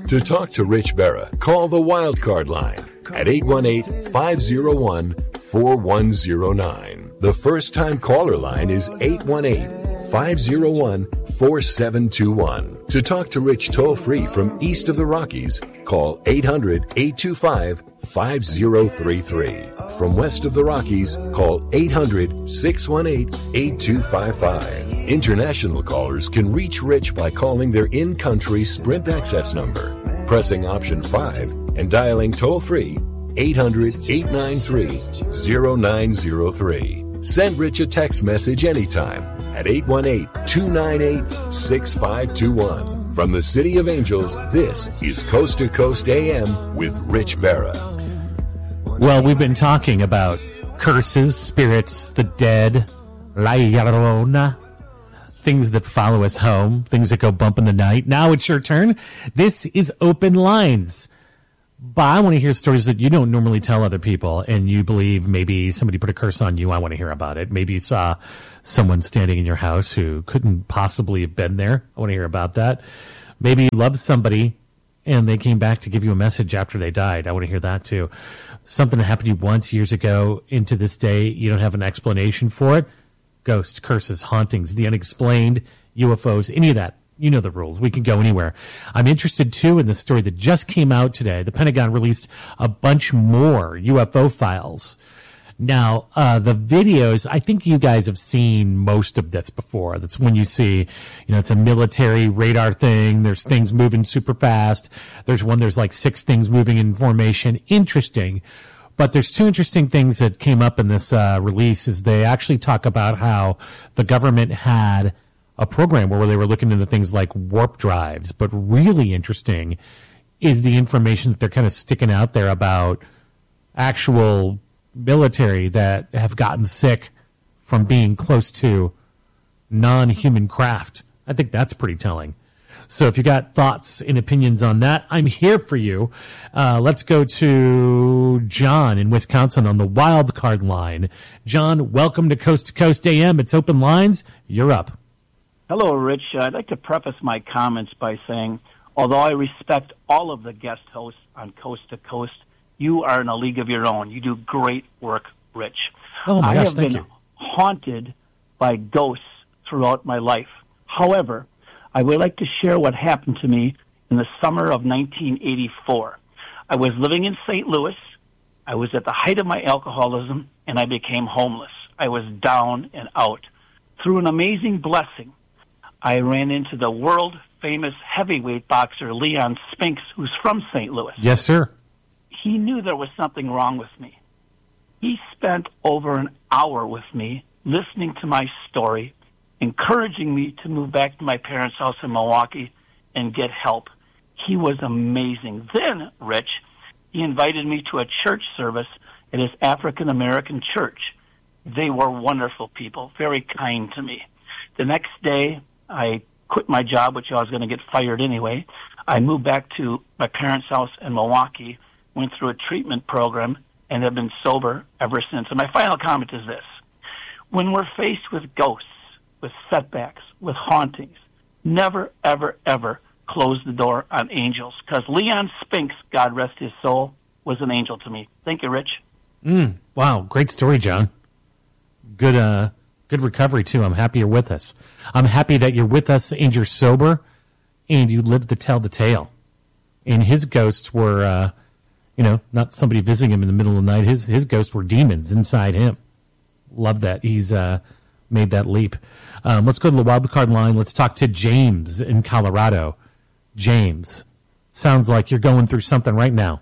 To talk to Rich Berra, call the Wildcard line at 818-501-4109. The first-time caller line is 818-501-4721. To talk to Rich toll-free from east of the Rockies, call 800-825-5033. From west of the Rockies, call 800-618-8255. International callers can reach Rich by calling their in-country Sprint access number, pressing option 5, and dialing toll-free 800-893-0903. Send Rich a text message anytime at 818-298-6521. From the City of Angels, this is Coast to Coast AM with Rich Berra. Well, we've been talking about curses, spirits, the dead, La Llorona, things that follow us home, things that go bump in the night. Now it's your turn. This is Open Lines. But I want to hear stories that you don't normally tell other people, and you believe maybe somebody put a curse on you. I want to hear about it. Maybe you saw someone standing in your house who couldn't possibly have been there. I want to hear about that. Maybe you loved somebody, and they came back to give you a message after they died. I want to hear that, too. Something that happened to you once, years ago, into this day, you don't have an explanation for it. Ghosts, curses, hauntings, the unexplained, UFOs, any of that. You know the rules. We can go anywhere. I'm interested, too, in the story that just came out today. The Pentagon released a bunch more UFO files. Now, the videos, I think you guys have seen most of this before. That's when you see, it's a military radar thing. There's things moving super fast. There's like 6 things moving in formation. Interesting. But there's 2 interesting things that came up in this release is they actually talk about how the government had a program where they were looking into things like warp drives. But really interesting is the information that they're kind of sticking out there about actual military that have gotten sick from being close to non-human craft. I think that's pretty telling. So if you got thoughts and opinions on that, I'm here for you. Let's go to John in Wisconsin on the wild card line. John, welcome to Coast AM. It's Open Lines. You're up. Hello, Rich. I'd like to preface my comments by saying, although I respect all of the guest hosts on Coast to Coast, you are in a league of your own. You do great work, Rich. Oh, my gosh, thank you. I have been haunted by ghosts throughout my life. However, I would like to share what happened to me in the summer of 1984. I was living in St. Louis. I was at the height of my alcoholism, and I became homeless. I was down and out. Through an amazing blessing, I ran into the world-famous heavyweight boxer Leon Spinks, who's from St. Louis. Yes, sir. He knew there was something wrong with me. He spent over an hour with me, listening to my story, encouraging me to move back to my parents' house in Milwaukee and get help. He was amazing. Then, Rich, he invited me to a church service at his African-American church. They were wonderful people, very kind to me. The next day, I quit my job, which I was going to get fired anyway. I moved back to my parents' house in Milwaukee, went through a treatment program, and have been sober ever since. And my final comment is this. When we're faced with ghosts, with setbacks, with hauntings, never, ever, ever close the door on angels. Because Leon Spinks, God rest his soul, was an angel to me. Thank you, Rich. Wow, great story, John. Good recovery, too. I'm happy you're with us. I'm happy that you're with us and you're sober and you lived to tell the tale. And his ghosts were, not somebody visiting him in the middle of the night. His ghosts were demons inside him. Love that. He's made that leap. Let's go to the wild card line. Let's talk to James in Colorado. James, sounds like you're going through something right now.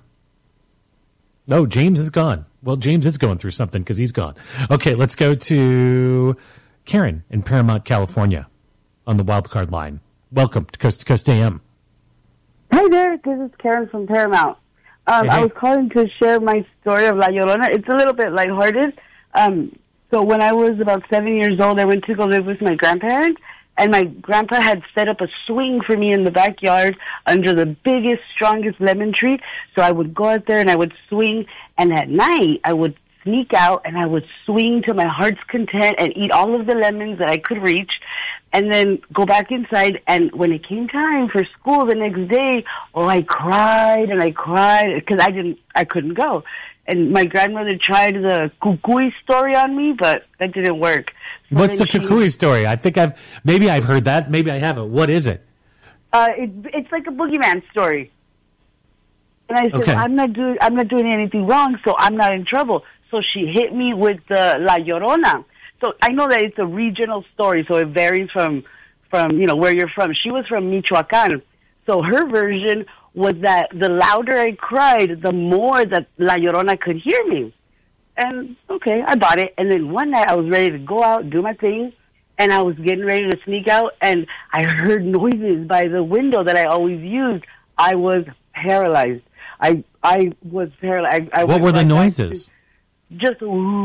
No, James is gone. Well, James is going through something because he's gone. Okay, let's go to Karen in Paramount, California on the wild card line. Welcome to Coast AM. Hi there, this is Karen from Paramount. Hey. I was calling to share my story of La Llorona. It's a little bit lighthearted. So when I was about 7 years old, I went to go live with my grandparents, and my grandpa had set up a swing for me in the backyard under the biggest, strongest lemon tree. So I would go out there and I would swing, and at night I would sneak out and I would swing to my heart's content and eat all of the lemons that I could reach, and then go back inside. And when it came time for school the next day, I cried and I cried because I couldn't go. And my grandmother tried the kukui story on me, but that didn't work. So what's the kukui story? I think I've heard that. Maybe I haven't. What is it? It's like a boogeyman story. And I said, okay. I'm not doing anything wrong, so I'm not in trouble. So she hit me with the La Llorona. So I know that it's a regional story, so it varies from where you're from. She was from Michoacan. So her version was that the louder I cried, the more that La Llorona could hear me. And, okay, I bought it. And then one night I was ready to go out, do my thing, and I was getting ready to sneak out, and I heard noises by the window that I always used. I was paralyzed. I was paralyzed. What were the noises? Just,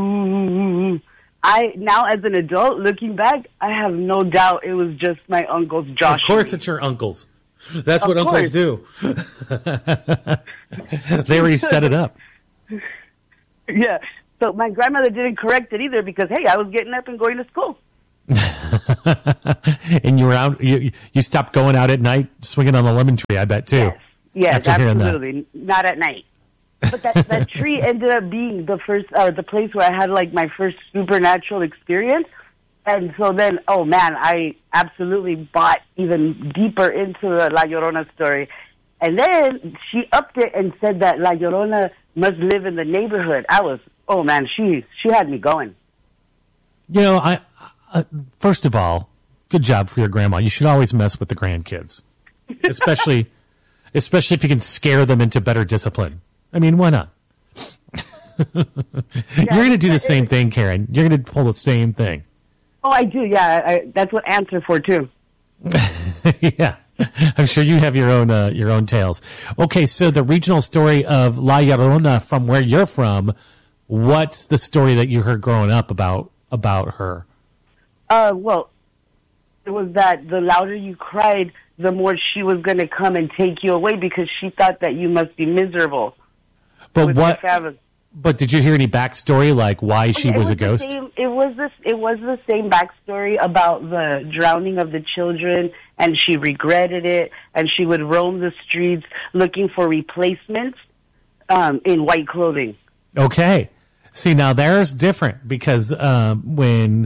now as an adult, looking back, I have no doubt it was just my uncle's Josh. Of course it's your uncles. That's what uncles do. They already set it up. Yeah. So my grandmother didn't correct it either because, hey, I was getting up and going to school. And you were out. You stopped going out at night, swinging on the lemon tree. I bet too. Yes, absolutely. Not at night. But that tree ended up being the place where I had like my first supernatural experience. And so then, oh man, I absolutely bought even deeper into the La Llorona story. And then she upped it and said that La Llorona must live in the neighborhood. Oh man, she had me going. You know, I first of all, good job for your grandma. You should always mess with the grandkids, especially if you can scare them into better discipline. I mean, why not? You're going to do the same thing, Karen. You're going to pull the same thing. Oh, I do. Yeah, that's what ants are for too. Yeah, I'm sure you have your own tales. Okay, so the regional story of La Llorona from where you're from. What's the story that you heard growing up about her? Well, it was that the louder you cried, the more she was going to come and take you away because she thought that you must be miserable. But what? But did you hear any backstory, like why she was a ghost? It was the same backstory about the drowning of the children, and she regretted it, and she would roam the streets looking for replacements in white clothing. Okay. See, now there's different because when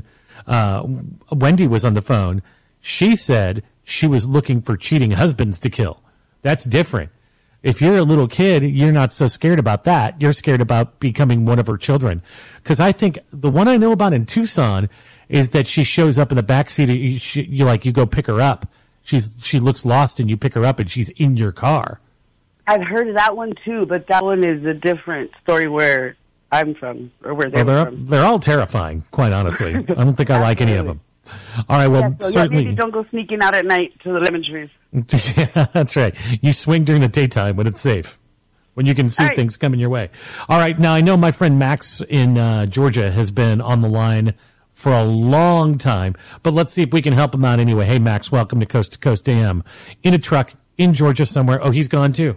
Wendy was on the phone, she said she was looking for cheating husbands to kill. That's different. If you're a little kid, you're not so scared about that. You're scared about becoming one of her children. Because I think the one I know about in Tucson is that she shows up in the backseat. You go pick her up. She looks lost, and you pick her up, and she's in your car. I've heard of that one too, but that one is a different story where I'm from, or where they're from. They're all terrifying, quite honestly. I don't think I like any of them. All right, well, certainly. Maybe don't go sneaking out at night to the lemon trees. Yeah, that's right. You swing during the daytime when it's safe, when you can see things coming your way. All right, now I know my friend Max in Georgia has been on the line for a long time, but let's see if we can help him out anyway. Hey, Max, welcome to Coast AM. In a truck in Georgia somewhere. Oh, he's gone too.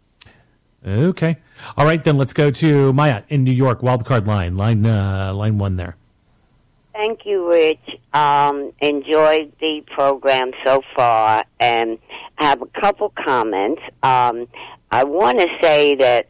Okay. All right, then let's go to Maya in New York, wildcard line 1 there. Thank you, Rich. Enjoyed the program so far, and I have a couple comments. I want to say that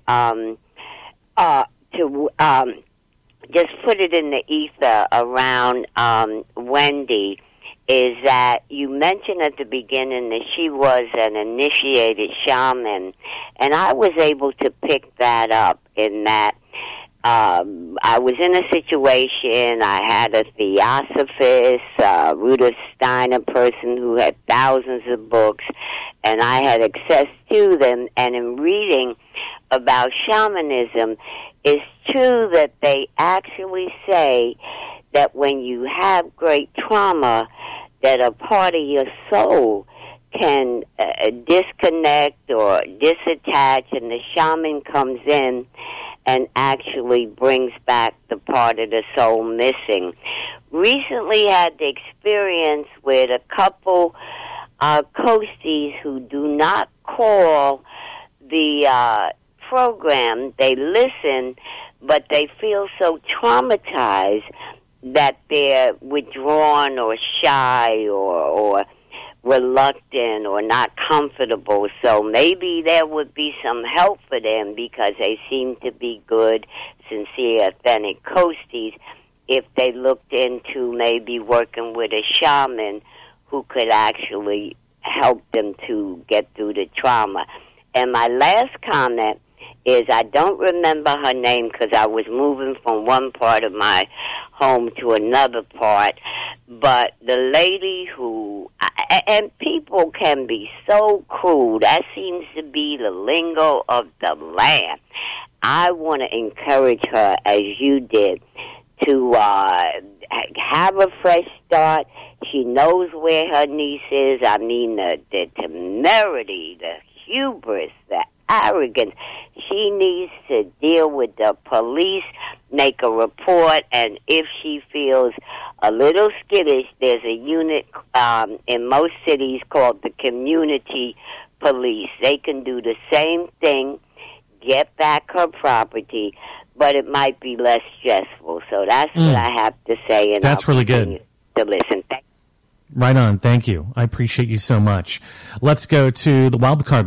to just put it in the ether around Wendy is that you mentioned at the beginning that she was an initiated shaman, and I was able to pick that up in that I was in a situation, I had a theosophist, Rudolf Steiner person who had thousands of books, and I had access to them, and in reading about shamanism, it's true that they actually say that when you have great trauma, that a part of your soul can disconnect or disattach, and the shaman comes in and actually brings back the part of the soul missing. Recently had the experience with a couple coasties who do not call the program. They listen, but they feel so traumatized that they're withdrawn or shy or reluctant or not comfortable. So maybe there would be some help for them because they seem to be good, sincere, authentic coasties if they looked into maybe working with a shaman who could actually help them to get through the trauma. And my last comment is I don't remember her name because I was moving from one part of my home to another part, but the lady who, and people can be so cruel, that seems to be the lingo of the land. I want to encourage her, as you did, to have a fresh start. She knows where her niece is. I mean, the temerity, the hubris, the arrogance. She needs to deal with the police, make a report, and if she feels a little skittish, there's a unit in most cities called the community police. They can do the same thing, get back her property, but it might be less stressful. So that's what I have to say. And that's really good to listen. Right on. Thank you. I appreciate you so much. Let's go to the wild card